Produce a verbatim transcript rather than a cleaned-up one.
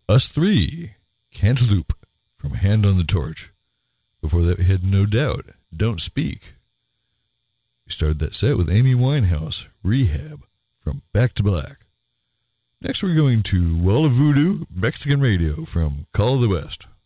Us Three, Cantaloupe from Hand on the Torch. Before that, we had No Doubt, Don't Speak. We started that set with Amy Winehouse, Rehab from Back to Black. Next, we're going to Wall of Voodoo, Mexican Radio from Call of the West.